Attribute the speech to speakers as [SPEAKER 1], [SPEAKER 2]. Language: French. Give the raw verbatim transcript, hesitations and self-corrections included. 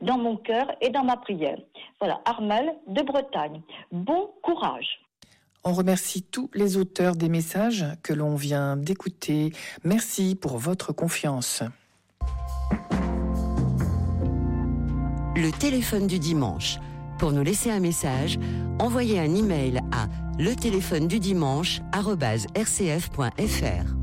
[SPEAKER 1] dans mon cœur et dans ma prière. Voilà, Armel de Bretagne. Bon courage.
[SPEAKER 2] On remercie tous les auteurs des messages que l'on vient d'écouter. Merci pour votre confiance.
[SPEAKER 3] Le téléphone du dimanche. Pour nous laisser un message, envoyez un email à le téléphone du dimanche arobase r c f point f r.